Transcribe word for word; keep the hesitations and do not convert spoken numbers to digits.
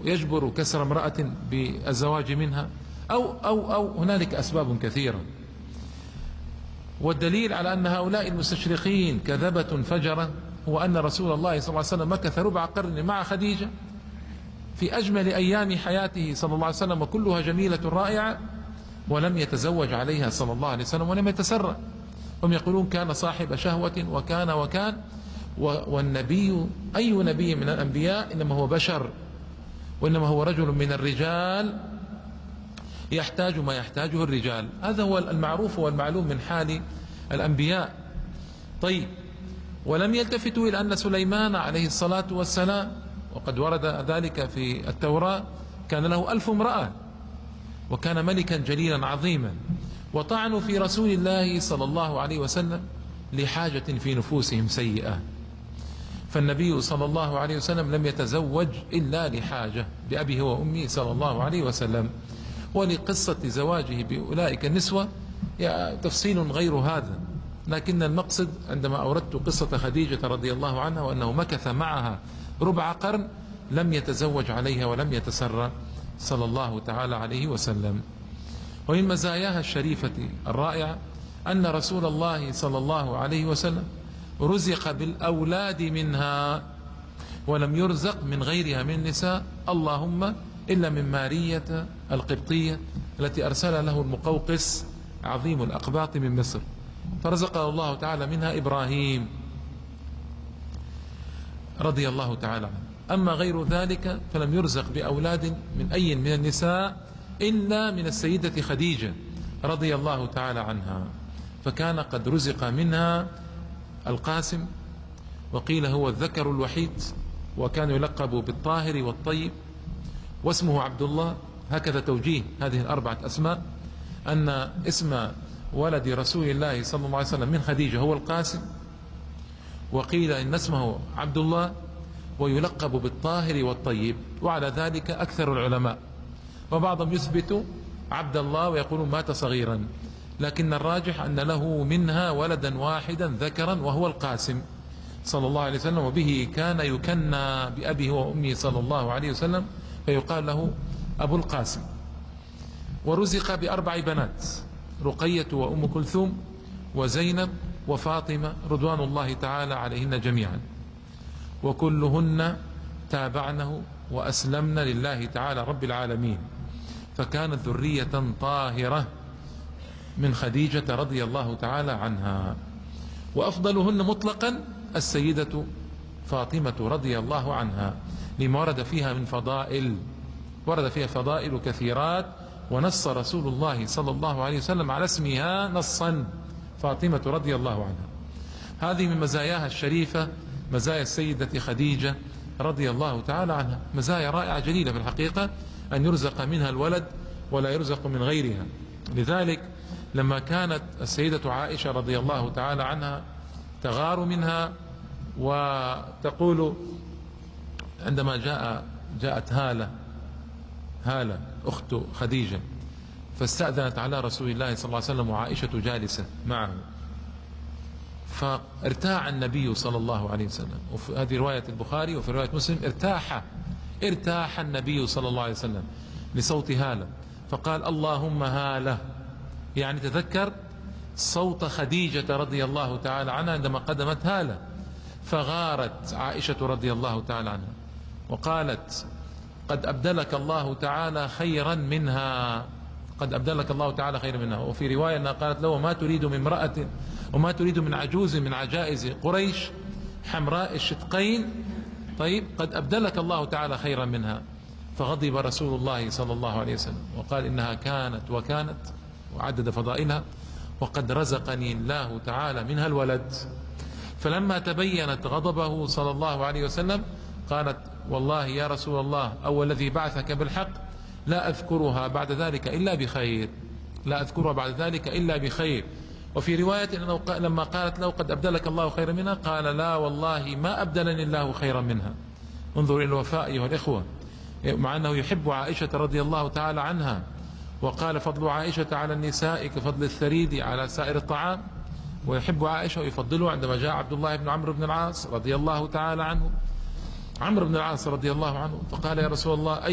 يجبر كسر امرأة بالزواج منها، أو, أو, أو هنالك أسباب كثيرة. والدليل على أن هؤلاء المستشرقين كذبة فجرة هو أن رسول الله صلى الله عليه وسلم مكث ربع قرن مع خديجة في أجمل أيام حياته صلى الله عليه وسلم، وكلها جميلة رائعة، ولم يتزوج عليها صلى الله عليه وسلم ولم يتسرع. هم يقولون كان صاحب شهوة وكان وكان والنبي أي نبي من الأنبياء إنما هو بشر، وإنما هو رجل من الرجال يحتاج ما يحتاجه الرجال. هذا هو المعروف والمعلوم من حال الأنبياء. طيب، ولم يلتفتوا إلى أن سليمان عليه الصلاة والسلام، وقد ورد ذلك في التوراة، كان له ألف امرأة وكان ملكا جليلا عظيما، وطعنوا في رسول الله صلى الله عليه وسلم لحاجة في نفوسهم سيئة. فالنبي صلى الله عليه وسلم لم يتزوج إلا لحاجة بأبيه وأمه صلى الله عليه وسلم. ولقصة زواجه بأولئك النسوة تفصيل غير هذا، لكن المقصد عندما أوردت قصة خديجة رضي الله عنها وأنه مكث معها ربع قرن لم يتزوج عليها ولم يتسرى صلى الله تعالى عليه وسلم. ومن مزاياها الشريفة الرائعة أن رسول الله صلى الله عليه وسلم رزق بالأولاد منها، ولم يرزق من غيرها من النساء، اللهم إلا من مارية القبطية التي أرسل له المقوقس عظيم الأقباط من مصر، فرزقه الله تعالى منها إبراهيم رضي الله تعالى عنه. أما غير ذلك فلم يرزق بأولاد من أي من النساء إلا من السيدة خديجة رضي الله تعالى عنها، فكان قد رزق منها القاسم، وقيل هو الذكر الوحيد، وكان يلقب بالطاهر والطيب، واسمه عبد الله. هكذا توجيه هذه الأربعة أسماء، أن اسم ولد رسول الله صلى الله عليه وسلم من خديجة هو القاسم، وقيل إن اسمه عبد الله، ويلقب بالطاهر والطيب، وعلى ذلك أكثر العلماء. وبعضهم يثبت عبد الله ويقولون مات صغيرا، لكن الراجح أن له منها ولدا واحدا ذكرا وهو القاسم صلى الله عليه وسلم، وبه كان يكنى بأبيه وأمه صلى الله عليه وسلم، فيقال له أبو القاسم. ورزق بأربع بنات، رقية وأم كلثوم وزينب وفاطمة رضوان الله تعالى عليهن جميعا، وكلهن تابعنه وأسلمن لله تعالى رب العالمين، فكانت ذرية طاهرة من خديجة رضي الله تعالى عنها. وأفضلهن مطلقا السيدة فاطمة رضي الله عنها، لما ورد فيها من فضائل، ورد فيها فضائل كثيرات، ونص رسول الله صلى الله عليه وسلم على اسمها نصا، فاطمة رضي الله عنها. هذه من مزاياها الشريفة، مزايا السيدة خديجة رضي الله تعالى عنها، مزايا رائعة جليلة في الحقيقة، أن يرزق منها الولد ولا يرزق من غيرها. لذلك لما كانت السيدة عائشة رضي الله تعالى عنها تغار منها وتقول، عندما جاء جاءت هالة هالة أخت خديجة فاستأذنت على رسول الله صلى الله عليه وسلم وعائشة جالسة معه، فارتاع النبي صلى الله عليه وسلم، وفي هذه رواية البخاري وفي رواية مسلم ارتاح ارتاح النبي صلى الله عليه وسلم لصوت هالة، فقال اللهم هالة، يعني تذكر صوت خديجة رضي الله تعالى عنها عندما قدمت هالة، فغارت عائشة رضي الله تعالى عنها وقالت قد أبدلك الله تعالى خيرا منها، قد أبدلك الله تعالى خيرا منها. وفي رواية أنها قالت له ما تريد من امرأة وما تريد من عجوز من عجائز قريش حمراء الشدقين، طيب قد أبدلك الله تعالى خيرا منها. فغضب رسول الله صلى الله عليه وسلم وقال إنها كانت وكانت، وعدد فضائلها، وقد رزقني الله تعالى منها الولد. فلما تبينت غضبه صلى الله عليه وسلم قالت والله يا رسول الله أو الذي بعثك بالحق لا أذكرها بعد ذلك إلا بخير، لا أذكرها بعد ذلك إلا بخير. وفي رواية أنه لما قالت له قد أبدلك الله خيرا منها قال لا والله ما أبدلني الله خيرا منها. انظر إلى الوفاء أيها الإخوة، مع أنه يحب عائشة رضي الله تعالى عنها، وقال فضل عائشة على النساء كفضل الثريد على سائر الطعام، ويحب عائشة ويفضله. عندما جاء عبد الله بن عمرو بن العاص رضي الله تعالى عنه، عمرو بن العاص رضي الله عنه، فقال يا رسول الله